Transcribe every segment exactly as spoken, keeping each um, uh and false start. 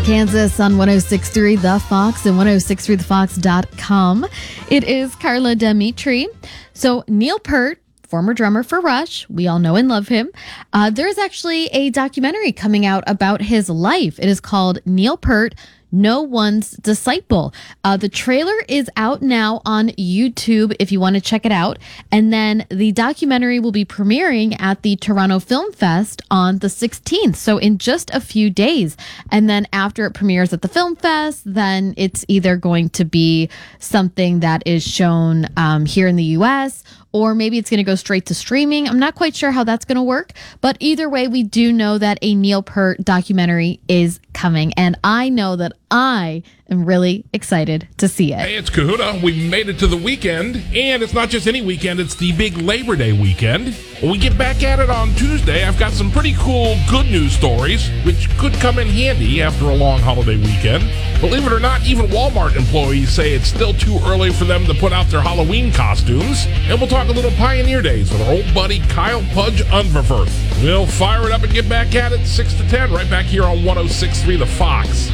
Kansas on one oh six point three The Fox and ten sixty-three the fox dot com. It is Carla Dimitri. So Neil Peart, former drummer for Rush, we all know and love him. Uh, there is actually a documentary coming out about his life. It is called Neil Peart, No One's Disciple. Uh, the trailer is out now on YouTube if you want to check it out. And then the documentary will be premiering at the Toronto Film Fest on the sixteenth. So in just a few days. And then after it premieres at the Film Fest, then it's either going to be something that is shown um, here in the U S, or maybe it's going to go straight to streaming. I'm not quite sure how that's going to work. But either way, we do know that a Neil Peart documentary is coming. And I know that I am really excited to see it. Hey, it's Kahuna. We made it to the weekend. And it's not just any weekend. It's the big Labor Day weekend. When we get back at it on Tuesday, I've got some pretty cool good news stories, which could come in handy after a long holiday weekend. Believe it or not, even Walmart employees say it's still too early for them to put out their Halloween costumes. And we'll talk a little Pioneer Days with our old buddy Kyle Pudge Unververth. We'll fire it up and get back at it six to ten right back here on one oh six point three The Fox.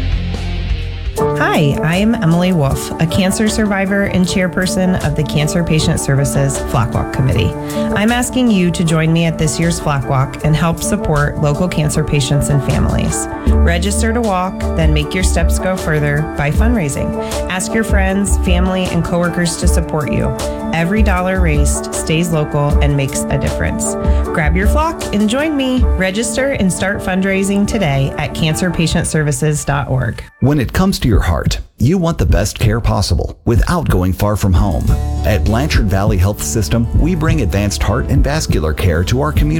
Hi, I'm Emily Wolf, a cancer survivor and chairperson of the Cancer Patient Services Flock Walk Committee. I'm asking you to join me at this year's Flock Walk and help support local cancer patients and families. Register to walk, then make your steps go further by fundraising. Ask your friends, family, and coworkers to support you. Every dollar raised stays local and makes a difference. Grab your flock and join me. Register and start fundraising today at cancer patient services dot org. When it comes to your heart, you want the best care possible without going far from home. At Blanchard Valley Health System, we bring advanced heart and vascular care to our community.